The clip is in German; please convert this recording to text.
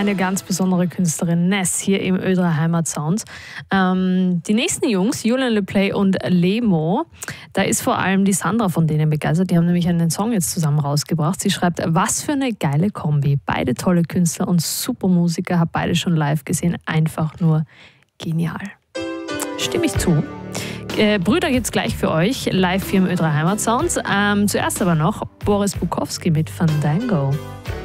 eine ganz besondere Künstlerin, Ness, hier im Ö3 Heimatsound. Die nächsten Jungs, Julian LePlay und Lemo, da ist vor allem die Sandra von denen begeistert. Die haben nämlich einen Song jetzt zusammen rausgebracht. Sie schreibt, was für eine geile Kombi. Beide tolle Künstler und super Musiker, habe beide schon live gesehen. Einfach nur genial. Stimme ich zu. Brüder gibt's gleich für euch, live hier im Ö3 Heimatsound. Zuerst aber noch Boris Bukowski mit Fandango.